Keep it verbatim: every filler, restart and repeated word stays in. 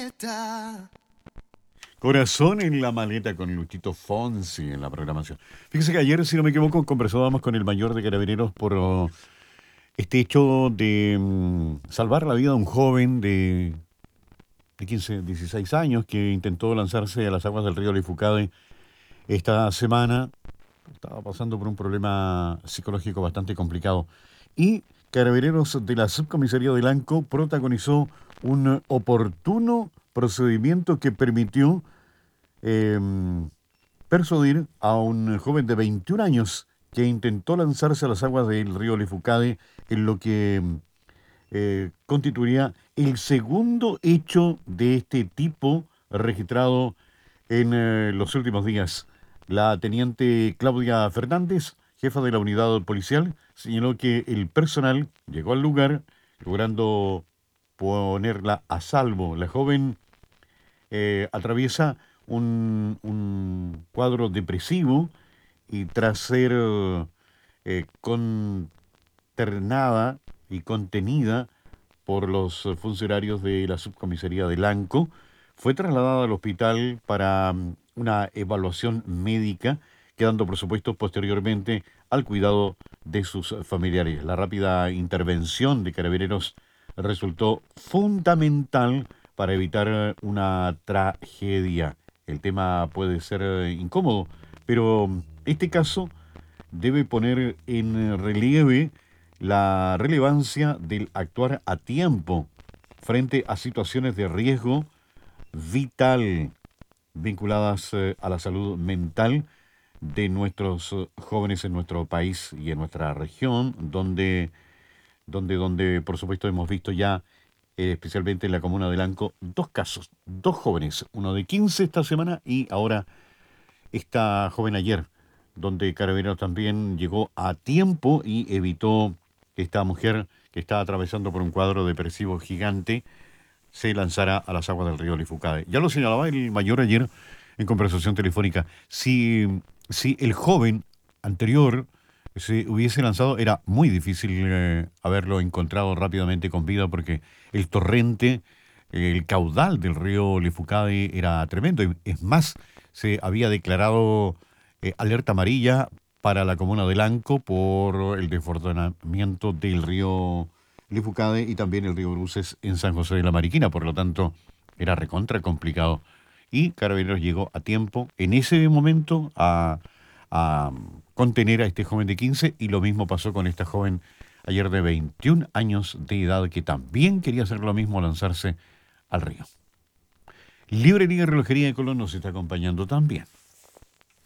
Corazón en la maleta con Luchito Fonsi en la programación. Fíjese que ayer, si no me equivoco, conversábamos con el mayor de Carabineros por oh, este hecho de mm, salvar la vida de un joven de, de quince, dieciséis años que intentó lanzarse a las aguas del río Lifucade esta semana. Estaba pasando por un problema psicológico bastante complicado. Y Carabineros de la Subcomisaría de Lanco protagonizó un oportuno procedimiento que permitió eh, persuadir a un joven de veintiún años que intentó lanzarse a las aguas del río Lifucade en lo que eh, constituiría el segundo hecho de este tipo registrado en eh, los últimos días. La teniente Claudia Fernández, jefa de la unidad policial, señaló que el personal llegó al lugar logrando ponerla a salvo. La joven eh, atraviesa un, un cuadro depresivo y tras ser eh, consternada y contenida por los funcionarios de la subcomisaría de Lanco, fue trasladada al hospital para mm, una evaluación médica, quedando por supuesto posteriormente al cuidado de sus familiares. La rápida intervención de Carabineros resultó fundamental para evitar eh, una tragedia. El tema puede ser eh, incómodo, pero mm, este caso debe poner en relieve la relevancia del actuar a tiempo frente a situaciones de riesgo vital vinculadas eh, a la salud mental de nuestros eh, jóvenes en nuestro país y en nuestra región, donde, donde, donde por supuesto hemos visto ya, eh, especialmente en la comuna de Lanco, dos casos, dos jóvenes, uno de quince esta semana y ahora esta joven ayer, donde Carabineros también llegó a tiempo y evitó que esta mujer que está atravesando por un cuadro depresivo gigante se lanzara a las aguas del río Lifucade. Ya lo señalaba el mayor ayer en conversación telefónica. Si, si el joven anterior se hubiese lanzado, era muy difícil eh, haberlo encontrado rápidamente con vida porque el torrente, el caudal del río Lifucade era tremendo. Y es más, se había declarado eh, alerta amarilla para la comuna de Lanco por el desbordamiento del río Lifucade y también el río Bruces en San José de la Mariquina. Por lo tanto, era recontra complicado. Y Carabineros llegó a tiempo en ese momento a, a contener a este joven de quince y lo mismo pasó con esta joven ayer de veintiún años de edad que también quería hacer lo mismo, lanzarse al río. Librería y Relojería de Colón nos está acompañando también.